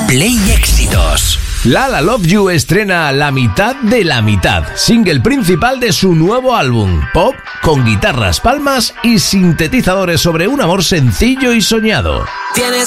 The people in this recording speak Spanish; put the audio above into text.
Play Éxitos. Lala Love You estrena La mitad de la mitad, single principal de su nuevo álbum, pop con guitarras, palmas y sintetizadores sobre un amor sencillo y soñado. Tienes